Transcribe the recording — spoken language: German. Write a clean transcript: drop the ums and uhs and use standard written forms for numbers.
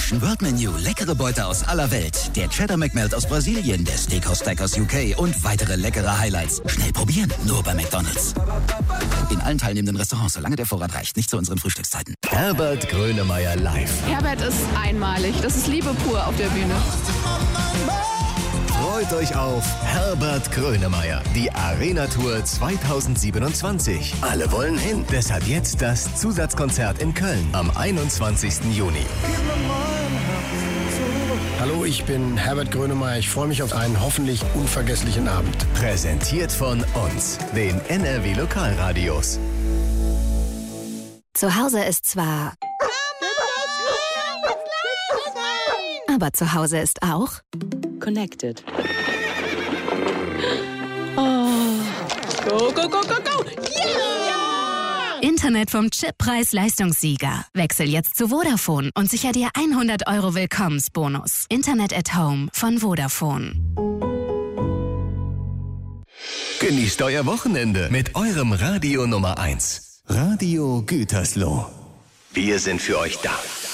Fusion World Menu. Leckere Beute aus aller Welt. Der Cheddar McMelt aus Brasilien, der Steakhouse Stack aus UK und weitere leckere Highlights. Schnell probieren, nur bei McDonald's. In allen teilnehmenden Restaurants, solange der Vorrat reicht. Nicht zu unseren Frühstückszeiten. Herbert Grönemeyer live. Herbert ist einmalig. Das ist Liebe pur auf der Bühne. Freut euch auf Herbert Grönemeyer, die Arena-Tour 2027. Alle wollen hin. Deshalb jetzt das Zusatzkonzert in Köln am 21. Juni. Hallo, ich bin Herbert Grönemeyer. Ich freue mich auf einen hoffentlich unvergesslichen Abend. Präsentiert von uns, den NRW Lokalradios. Zu Hause ist zwar... Aber zu Hause ist auch... Connected. Oh. Go, go, go, go, go! Yeah! Internet vom Chippreis-Leistungssieger. Wechsel jetzt zu Vodafone und sicher dir 100 € Willkommensbonus. Internet at Home von Vodafone. Genießt euer Wochenende mit eurem Radio Nummer 1. Radio Gütersloh. Wir sind für euch da.